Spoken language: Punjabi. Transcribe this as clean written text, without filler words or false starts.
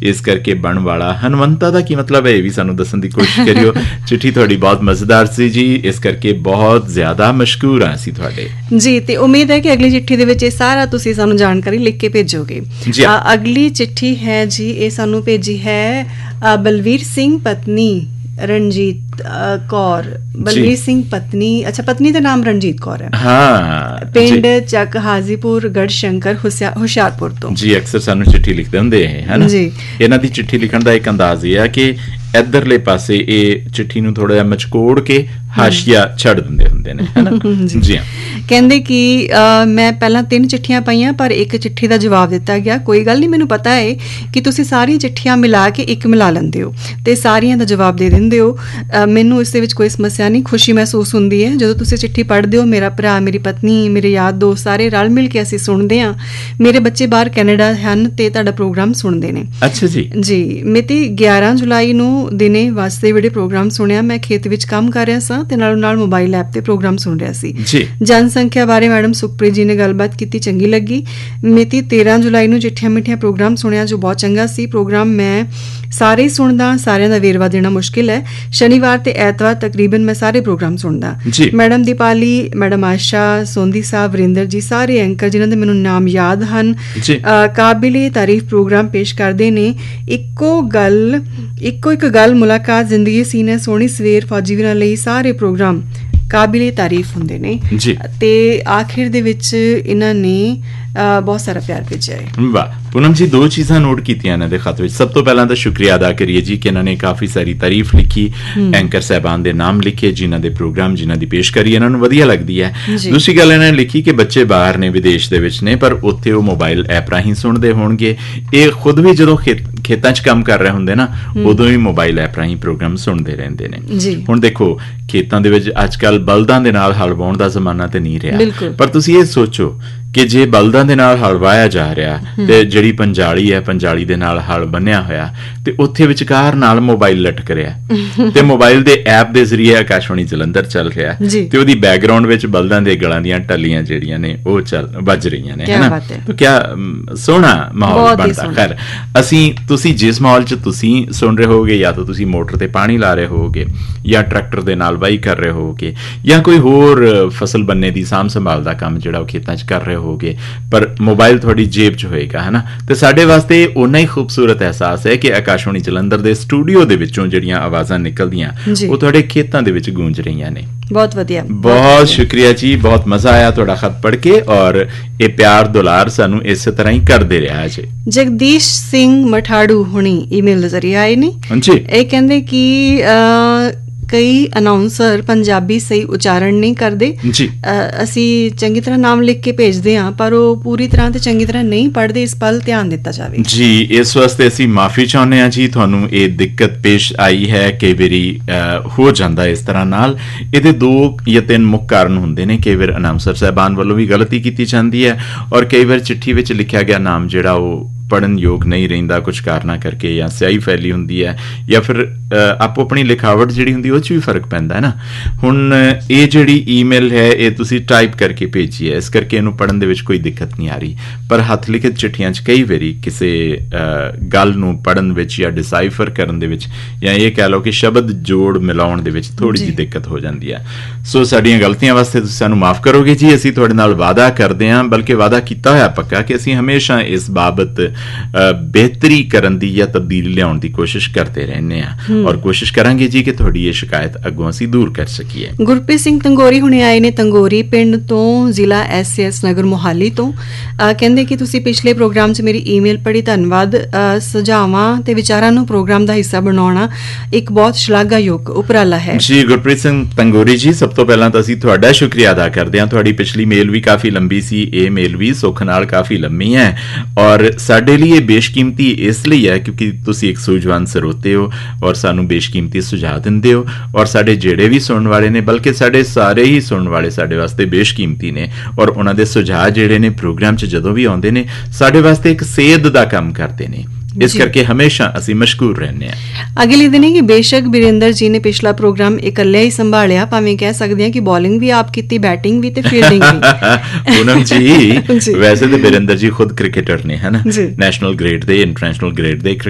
ਇਸ ਕਰਕੇ ਬਣ ਵਾਲਾ ਹਨਵੰਤਾ ਦਾ ਕੀ ਮਤਲਬ ਹੈ ਇਹ ਵੀ ਸਾਨੂੰ ਦੱਸਣ ਦੀ ਕੋਸ਼ਿਸ਼ ਕਰਿਓ। ਚਿੱਠੀ ਤੁਹਾਡੀ ਬਹੁਤ ਮਜ਼ੇਦਾਰ ਸੀ ਜੀ, ਇਸ ਕਰਕੇ ਬਹੁਤ ਜ਼ਿਆਦਾ ਮਸ਼ਕੂਰ ਹਾਂ ਅਸੀਂ ਤੁਹਾਡੇ ਜੀ। ਤੇ ਉਮੀਦ ਹੈ ਕਿ ਅਗਲੀ ਚਿੱਠੀ ਦੇ ਵਿੱਚ ਇਹ ਸਾਰਾ ਤੁਸੀਂ ਸਾਨੂੰ ਜਾਣਕਾਰੀ ਲਿਖ ਕੇ ਭੇਜੋਗੇ। ਅਗਲੀ ਚਿੱਠੀ ਹੈ ਜੀ, ਇਹ ਸਾਨੂੰ ਭੇਜੀ ਹੈ ਬਲਵੀਰ ਸਿੰਘ ਪਤਨੀ ਰਣਜੀਤ ਕੌਰ। ਬਲਵੀਰ ਸਿੰਘ ਪਤਨੀ, ਅੱਛਾ ਪਤਨੀ ਦਾ ਨਾਮ ਰਣਜੀਤ ਕੌਰ ਹੈ। ਹਾਂ, ਪਿੰਡ ਚੱਕ ਹਾਜ਼ੀਪੁਰ ਗੜਸ਼ੰਕਰ ਹੁਸ਼ਿਆਰਪੁਰ ਤੋਂ ਜੀ। ਅਕਸਰ ਸਾਨੂੰ ਚਿੱਠੀ ਲਿਖਦੇ ਹੁੰਦੇ ਹੈ ਨਾ ਜੀ। ਇਹਨਾਂ ਦੀ ਚਿੱਠੀ ਲਿਖਣ ਦਾ ਇੱਕ ਅੰਦਾਜ਼ ਇਹ ਆ ਕਿ ਇੱਧਰਲੇ ਪਾਸੇ ਇਹ ਚਿੱਠੀ ਨੂੰ ਥੋੜਾ ਜਿਹਾ ਮਚਕੋੜ ਕੇ ਹਾਸ਼ੀਆ ਛੱਡ ਦਿੰਦੇ ਹੁੰਦੇ ਨੇ, ਹੈ ਨਾ ਜੀ। ਕਹਿੰਦੇ ਕਿ ਮੈਂ ਪਹਿਲਾਂ 3 ਚਿੱਠੀਆਂ ਪਾਈਆਂ ਪਰ ਇੱਕ ਚਿੱਠੀ ਦਾ ਜਵਾਬ ਦਿੱਤਾ ਗਿਆ। ਕੋਈ ਗੱਲ ਨਹੀਂ, ਮੈਨੂੰ ਪਤਾ ਹੈ ਕਿ ਤੁਸੀਂ ਸਾਰੀਆਂ ਚਿੱਠੀਆਂ ਮਿਲਾ ਕੇ ਇੱਕ ਮਿਲਾ ਲੈਂਦੇ ਹੋ ਤੇ ਸਾਰੀਆਂ ਦਾ ਜਵਾਬ ਦੇ ਦਿੰਦੇ ਹੋ। ਮੈਨੂੰ ਇਸ ਦੇ ਵਿੱਚ ਕੋਈ ਸਮੱਸਿਆ ਨਹੀਂ, ਖੁਸ਼ੀ ਮਹਿਸੂਸ ਹੁੰਦੀ ਹੈ ਜਦੋਂ ਤੁਸੀਂ ਚਿੱਠੀ ਪੜ੍ਹਦੇ ਹੋ। ਮੇਰਾ ਭਰਾ, ਮੇਰੀ ਪਤਨੀ, ਮੇਰੇ ਯਾਰ ਦੋਸਤ ਸਾਰੇ ਰਲ ਮਿਲ ਕੇ ਅਸੀਂ ਸੁਣਦੇ ਹਾਂ। ਮੇਰੇ ਬੱਚੇ ਬਾਹਰ ਕੈਨੇਡਾ ਹਨ ਤੇ ਤੁਹਾਡਾ ਪ੍ਰੋਗਰਾਮ ਸੁਣਦੇ ਨੇ। ਅੱਛਾ ਜੀ ਜੀ। ਮਿਤੀ 11 ਜੁਲਾਈ ਨੂੰ ਦਿਨੇ ਵਾਸਤੇ ਵੀਡੀਓ ਪ੍ਰੋਗਰਾਮ ਸੁਣਿਆ। ਮੈਂ ਖੇਤ ਵਿੱਚ ਕੰਮ ਕਰ ਰਿਹਾ ਸਾਂ ਤੇ ਨਾਲੋਂ ਨਾਲ ਮੋਬਾਈਲ ਐਪ ਤੇ ਪ੍ਰੋਗਰਾਮ ਸੁਣ ਰਿਹਾ ਸੀ। ਜਨਸੰਖਿਆ ਬਾਰੇ ਮੈਡਮ ਸੁਖਪ੍ਰੀਤ ਜੀ ਨੇ ਗੱਲਬਾਤ ਕੀਤੀ, ਚੰਗੀ ਲੱਗੀ। ਮਿਤੀ 13 ਜੁਲਾਈ ਨੂੰ ਚਿੱਠੀਆਂ ਮਿੱਠੀਆਂ ਪ੍ਰੋਗਰਾਮ ਸੁਣਿਆ ਜੋ ਬਹੁਤ ਚੰਗਾ ਸੀ। ਪ੍ਰੋਗਰਾਮ ਮੈਂ ਸਾਰੇ ਹੀ ਸੁਣਦਾ, ਸਾਰਿਆਂ ਦਾ ਵੇਰਵਾ ਦੇਣਾ ਮੁਸ਼ਕਿਲ ਹੈ। ਸ਼ਨੀਵਾਰ ਤੇ ਐਤਵਾਰ ਤਕਰੀਬਨ ਮੈਂ ਸਾਰੇ ਪ੍ਰੋਗਰਾਮ ਸੁਣਦਾ। ਮੈਡਮ ਦੀਪਾਲੀ, ਮੈਡਮ ਆਸ਼ਾ, ਸੋਂਦੀ ਸਾਹਿਬ, ਵਰਿੰਦਰ ਜੀ, ਸਾਰੇ ਐਂਕਰ ਜਿਨ੍ਹਾਂ ਦੇ ਮੈਨੂੰ ਨਾਮ ਯਾਦ ਹਨ, ਕਾਬਿਲੇ ਤਾਰੀਫ ਪ੍ਰੋਗਰਾਮ ਪੇਸ਼ ਕਰਦੇ ਨੇ। ਇੱਕੋ ਇੱਕ ਗੱਲ ਮੁਲਾਕਾਤ, ਜ਼ਿੰਦਗੀ ਸੀਨੇ, ਸੋਹਣੀ ਸਵੇਰ, ਫੌਜੀ ਵੀਰਾਂ ਲਈ ਸਾਰੇ ਪ੍ਰੋਗਰਾਮ ਕਾਬਿਲੇ ਤਾਰੀਫ ਹੁੰਦੇ ਨੇ। ਤੇ ਆਖਿਰ ਦੇ ਵਿੱਚ ਇਹਨਾਂ ਨੇ ਬਹੁਤ ਸਾਰਾ ਪਿਆਰ ਭੇਜਿਆ ਹੈ। ਵਾਹ ਪੂਨਮ ਜੀ, 2 ਚੀਜ਼ਾਂ ਨੋਟ ਕੀਤੀਆਂ ਇਹਨਾਂ ਦੇ ਖਤ ਵਿੱਚ। ਸਭ ਤੋਂ ਪਹਿਲਾਂ ਤਾਂ ਸ਼ੁਕਰੀਆ ਅਦਾ ਕਰੀਏ ਜੀ ਕਿ ਇਹਨਾਂ ਨੇ ਕਾਫੀ ਸਾਰੀ ਤਾਰੀਫ ਲਿਖੀ, ਐਂਕਰ ਸਾਹਿਬਾਨ ਦੇ ਨਾਮ ਲਿਖੇ ਜਿਨ੍ਹਾਂ ਦੇ ਪ੍ਰੋਗਰਾਮ, ਜਿਨ੍ਹਾਂ ਦੀ ਪੇਸ਼ਕਾਰੀ ਇਹਨਾਂ ਨੂੰ ਵਧੀਆ ਲੱਗਦੀ ਹੈ। ਦੂਸਰੀ ਗੱਲ ਇਹਨਾਂ ਨੇ ਲਿਖੀ ਕਿ ਬੱਚੇ ਬਾਹਰ ਨੇ, ਵਿਦੇਸ਼ ਦੇ ਵਿੱਚ ਨੇ, ਪਰ ਉੱਥੇ ਉਹ ਮੋਬਾਈਲ ਐਪ ਰਾਹੀਂ ਸੁਣਦੇ ਹੋਣਗੇ। ਇਹ ਖੁਦ ਵੀ ਜਦੋਂ ਖੇਤਾਂ 'ਚ ਕੰਮ ਕਰ ਰਹੇ ਹੁੰਦੇ ਨਾ, ਉਦੋਂ ਹੀ ਮੋਬਾਈਲ ਐਪ ਰਾਹੀਂ ਪ੍ਰੋਗਰਾਮ ਸੁਣਦੇ ਰਹਿੰਦੇ ਨੇ। ਹੁਣ ਦੇਖੋ, ਖੇਤਾਂ ਦੇ ਵਿੱਚ ਅੱਜ ਕੱਲ੍ਹ ਬਲਦਾਂ ਦੇ ਨਾਲ ਹਲ ਵਾਹੁਣ ਦਾ ਜ਼ਮਾਨਾ ਤੇ ਨਹੀਂ ਰਿਹਾ, ਪਰ ਤੁਸੀਂ ਇਹ ਸੋਚੋ ਕਿ ਜੇ ਬਲਦਾਂ ਦੇ ਨਾਲ ਹਲ ਵਾਹਿਆ ਜਾ ਰਿਹਾ ਤੇ ਜਿਹੜੀ ਪੰਜਾਲੀ ਹੈ, ਪੰਜਾਲੀ ਦੇ ਨਾਲ ਹਲ ਬੰਨਿਆ ਹੋਇਆ ਤੇ ਉੱਥੇ ਵਿਚਕਾਰ ਨਾਲ ਮੋਬਾਈਲ ਲਟਕ ਰਿਹਾ ਤੇ ਮੋਬਾਈਲ ਦੇ ਐਪ ਦੇ ਜ਼ਰੀਏ ਆਕਾਸ਼ਵਾਣੀ ਜਲੰਧਰ ਚੱਲ ਰਿਹਾ ਤੇ ਉਹਦੀ ਬੈਕਗਰਾਉਂਡ ਵਿੱਚ ਬਲਦਾਂ ਦੇ ਗਲਾਂ ਦੀਆਂ ਟੱਲੀਆਂ ਜਿਹੜੀਆਂ ਨੇ ਉਹ ਵੱਜ ਰਹੀਆਂ ਨੇ, ਹਨਾ। ਤਾਂ ਕਿਆ ਸੋਹਣਾ ਮਾਹੌਲ ਬਣਦਾ। ਖੈਰ, ਤੁਸੀਂ ਜਿਸ ਮਾਹੌਲ 'ਚ ਤੁਸੀਂ ਸੁਣ ਰਹੇ ਹੋਗੇ, ਜਾਂ ਤਾਂ ਤੁਸੀਂ ਮੋਟਰ ਤੇ ਪਾਣੀ ਲਾ ਰਹੇ ਹੋਗੇ, ਜਾਂ ਟਰੈਕਟਰ ਦੇ ਨਾਲ ਵਾਹੀ ਕਰ ਰਹੇ ਹੋਗੇ, ਜਾਂ ਕੋਈ ਹੋਰ ਫਸਲ ਬੰਨੇ ਦੀ ਸਾਂਭ ਸੰਭਾਲ ਦਾ ਕੰਮ ਜਿਹੜਾ ਉਹ ਖੇਤਾਂ 'ਚ ਕਰ ਰਹੇ ਹੋਗੇ, ਪਰ ਮੋਬਾਈਲ ਤੁਹਾਡੀ ਜੇਬ 'ਚ ਹੋਏਗਾ, ਹਨਾ। ਤੇ ਸਾਡੇ ਵਾਸਤੇ ਓਨਾ ਹੀ ਖੂਬਸੂਰਤ ਅਹਿਸਾਸ ਹੈ ਕਿ ਆਕਾਸ਼ਵਾਣੀ ਜਲੰਧਰ ਦੇ ਸਟੂਡੀਓ ਦੇ ਵਿੱਚੋਂ ਜਿਹੜੀਆਂ ਆਵਾਜ਼ਾਂ ਨਿਕਲਦੀਆਂ ਉਹ ਤੁਹਾਡੇ ਖੇਤਾਂ ਦੇ ਵਿੱਚ ਗੂੰਜ ਰਹੀਆਂ ਨੇ। ਬਹੁਤ ਵਧੀਆ, ਬਹੁਤ ਸ਼ੁਕਰੀਆ ਜੀ, ਬਹੁਤ ਮਜ਼ਾ ਆਇਆ ਤੁਹਾਡਾ ਖਤ ਪੜ੍ਹ ਕੇ, ਔਰ ਇਹ ਪਿਆਰ ਦੁਲਾਰ ਸਾਨੂੰ ਇਸੇ ਤਰ੍ਹਾਂ ਹੀ ਕਰਦੇ ਰਿਹਾ ਜੀ। ਜਗਦੀਸ਼ ਸਿੰਘ ਮਠਾੜੂ ਹੁਣੀ ਈਮੇਲ ਦੇ ਜ਼ਰੀਏ ਆਏ ਨੇ। ਇਹ ਕਹਿੰਦੇ ਕਿ ਕਈ ਅਨਾਉਂਸਰ ਪੰਜਾਬੀ ਸਹੀ ਉਚਾਰਨ ਨਹੀਂ ਕਰਦੇ। ਅਸੀਂ ਚੰਗੀ ਤਰ੍ਹਾਂ ਨਾਮ ਲਿਖ ਕੇ ਭੇਜਦੇ ਹਾਂ ਪਰ ਉਹ ਪੂਰੀ ਤਰ੍ਹਾਂ ਤੇ ਚੰਗੀ ਤਰ੍ਹਾਂ ਨਹੀਂ ਪੜ੍ਹਦੇ। ਇਸ ਵੱਲ ਧਿਆਨ ਦਿੱਤਾ ਜਾਵੇ ਜੀ। ਇਸ ਵਾਸਤੇ ਅਸੀਂ ਮਾਫੀ ਚਾਹੁੰਦੇ ਹਾਂ ਜੀ, ਤੁਹਾਨੂੰ ਇਹ ਦਿੱਕਤ ਪੇਸ਼ ਆਈ ਹੈ। ਕਈ ਵਾਰੀ ਹੋ ਜਾਂਦਾ ਇਸ ਤਰ੍ਹਾਂ ਨਾਲ। ਇਹਦੇ 2 ਜਾਂ 3 ਮੁੱਖ ਕਾਰਨ ਹੁੰਦੇ ਨੇ। ਕਈ ਵਾਰ ਅਨਾਉਂਸਰ ਸਾਹਿਬਾਨ ਵੱਲੋਂ ਵੀ ਗਲਤੀ ਕੀਤੀ ਜਾਂਦੀ ਹੈ, ਔਰ ਕਈ ਵਾਰ ਚਿੱਠੀ ਵਿੱਚ ਲਿਖਿਆ ਗਿਆ ਨਾਮ ਜਿਹੜਾ ਉਹ ਪੜ੍ਹਨ ਯੋਗ ਨਹੀਂ ਰਹਿੰਦਾ ਕੁਝ ਕਾਰਨਾਂ ਕਰਕੇ, ਜਾਂ ਸਿਆਹੀ ਫੈਲੀ ਹੁੰਦੀ ਹੈ, ਜਾਂ ਫਿਰ ਆਪੋ ਆਪਣੀ ਲਿਖਾਵਟ ਜਿਹੜੀ ਹੁੰਦੀ ਉਹ 'ਚ ਵੀ ਫਰਕ ਪੈਂਦਾ ਹੈ ਨਾ। ਹੁਣ ਇਹ ਜਿਹੜੀ ਈਮੇਲ ਹੈ ਇਹ ਤੁਸੀਂ ਟਾਈਪ ਕਰਕੇ ਭੇਜੀ ਹੈ, ਇਸ ਕਰਕੇ ਇਹਨੂੰ ਪੜ੍ਹਨ ਦੇ ਵਿੱਚ ਕੋਈ ਦਿੱਕਤ ਨਹੀਂ ਆ ਰਹੀ। ਪਰ ਹੱਥ ਲਿਖਿਤ ਚਿੱਠੀਆਂ 'ਚ ਕਈ ਵਾਰੀ ਕਿਸੇ ਗੱਲ ਨੂੰ ਪੜ੍ਹਨ ਵਿੱਚ ਜਾਂ ਡਿਸਾਈਫਰ ਕਰਨ ਦੇ ਵਿੱਚ, ਜਾਂ ਇਹ ਕਹਿ ਲਓ ਕਿ ਸ਼ਬਦ ਜੋੜ ਮਿਲਾਉਣ ਦੇ ਵਿੱਚ ਥੋੜ੍ਹੀ ਜਿਹੀ ਦਿੱਕਤ ਹੋ ਜਾਂਦੀ ਹੈ। ਸੋ ਸਾਡੀਆਂ ਗਲਤੀਆਂ ਵਾਸਤੇ ਤੁਸੀਂ ਸਾਨੂੰ ਮਾਫ ਕਰੋਗੇ ਜੀ। ਅਸੀਂ ਤੁਹਾਡੇ ਨਾਲ ਵਾਅਦਾ ਕਰਦੇ ਹਾਂ, ਬਲਕਿ ਵਾਅਦਾ ਕੀਤਾ ਹੋਇਆ ਪੱਕਾ, ਕਿ ਅਸੀਂ ਹਮੇਸ਼ਾ ਇਸ ਬਾਬਤ ਬਿਹਤਰੀ ਕਰਨ ਦੀ ਜਾਂ ਤਬਦੀਲੀ ਲਿਆਉਣ ਦੀ ਕੋਸ਼ਿਸ਼ ਕਰਦੇ ਰਹਿੰਦੇ ਹਾਂ, ਔਰ ਕੋਸ਼ਿਸ਼ ਕਰਾਂਗੇ ਜੀ ਕਿ ਤੁਹਾਡੀ ਇਹ ਸ਼ਿਕਾਇਤ ਅੱਗੋਂ ਅਸੀਂ ਦੂਰ ਕਰ ਸਕੀਏ। ਗੁਰਪ੍ਰੀਤ ਸਿੰਘ ਤੰਗੋਰੀ ਹੁਣੇ ਆਏ ਨੇ, ਤੰਗੋਰੀ ਪਿੰਡ ਤੋਂ, ਜ਼ਿਲ੍ਹਾ SS ਨਗਰ ਮੋਹਾਲੀ ਤੋਂ। ਕਹਿੰਦੇ ਕਿ ਤੁਸੀਂ ਪਿਛਲੇ ਪ੍ਰੋਗਰਾਮ 'ਚ ਮੇਰੀ ਈਮੇਲ ਪੜ੍ਹੀ, ਧੰਨਵਾਦ। ਸੁਝਾਵਾਂ ਤੇ ਵਿਚਾਰਾਂ ਨੂੰ ਪ੍ਰੋਗਰਾਮ ਦਾ ਹਿੱਸਾ ਬਣਾਉਣਾ ਇੱਕ ਬਹੁਤ ਸ਼ਲਾਘਾਯੋਗ ਉਪਰਾਲਾ ਹੈ ਜੀ। ਗੁਰਪ੍ਰੀਤ ਸਿੰਘ ਤੰਗੋਰੀ ਜੀ, ਸਭ ਤੋਂ ਪਹਿਲਾਂ ਤਾਂ ਅਸੀਂ ਤੁਹਾਡਾ ਸ਼ੁਕਰੀਆ ਅਦਾ ਕਰਦੇ ਹਾਂ। ਤੁਹਾਡੀ ਪਿਛਲੀ ਮੇਲ ਵੀ ਕਾਫੀ ਲੰਬੀ ਸੀ, ਇਹ ਮੇਲ ਵੀ ਸੁੱਖ ਨਾਲ ਕਾਫੀ ਲੰਮੀ ਹੈ, ਔਰ ਸਾਡੇ ਲਈ ਇਹ ਬੇਸ਼ਕੀਮਤੀ ਇਸ ਲਈ ਹੈ ਕਿਉਂਕਿ ਤੁਸੀਂ ਇੱਕ ਸੂਝਵਾਨ ਸਰੋਤੇ ਹੋ ਔਰ ਸਾਨੂੰ ਬੇਸ਼ਕੀਮਤੀ ਸੁਝਾਅ ਦਿੰਦੇ ਹੋ, ਔਰ ਸਾਡੇ ਜਿਹੜੇ ਵੀ ਸੁਣਨ ਵਾਲੇ ਨੇ, ਬਲਕਿ ਸਾਡੇ ਸਾਰੇ ਹੀ ਸੁਣਨ ਵਾਲੇ ਸਾਡੇ ਵਾਸਤੇ ਬੇਸ਼ਕੀਮਤੀ ਨੇ, ਔਰ ਉਹਨਾਂ ਦੇ ਸੁਝਾਅ ਜਿਹੜੇ ਨੇ ਪ੍ਰੋਗਰਾਮ 'ਚ ਜਦੋਂ ਵੀ ਆਉਂਦੇ ਨੇ ਸਾਡੇ ਵਾਸਤੇ ਇੱਕ ਸੇਧ ਦਾ ਕੰਮ ਕਰਦੇ ਨੇ। ਇਸ ਕਰਕੇ ਹਮੇਸ਼ਾ ਅਸੀਂ ਮਸ਼ਕੂਰ ਰਹਿੰਦੇ ਹਾਂ। ਅਗਲੀ ਦਿਨ ਕਿ ਬੇਸ਼ੱਕ ਬਰਿੰਦਰ ਜੀ ਨੇ ਪਿਛਲਾ ਪ੍ਰੋਗਰਾਮ ਇਕੱਲੇ ਹੀ ਸੰਭਾਲਿਆ, ਭਾਵੇਂ ਕਹਿ ਸਕਦੇ ਹਾਂ ਕਿ ਬੋਲਿੰਗ ਵੀ ਆਪ ਕੀਤੀ, ਬੈਟਿੰਗ ਵੀ ਤੇ ਫੀਲਡਿੰਗ ਵੀ। ਪੂਨਮ ਜੀ, ਵੈਸੇ ਤਾਂ ਬਰਿੰਦਰ ਜੀ ਖੁਦ ਕ੍ਰਿਕਟਰ ਨੇ, ਹੈ ਨਾ, ਨੈਸ਼ਨਲ ਗ੍ਰੇਡ ਦੇ, ਇੰਟਰਨੈਸ਼ਨਲ ਗ੍ਰੇਡ ਦੇ